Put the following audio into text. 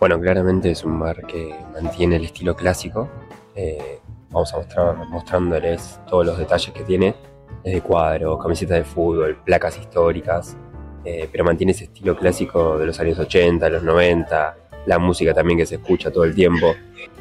Bueno, claramente es un bar que mantiene el estilo clásico. Vamos a mostrar mostrándoles todos los detalles que tiene, desde cuadros, camisetas de fútbol, placas históricas, pero mantiene ese estilo clásico de los años 80, los 90, la música también que se escucha todo el tiempo.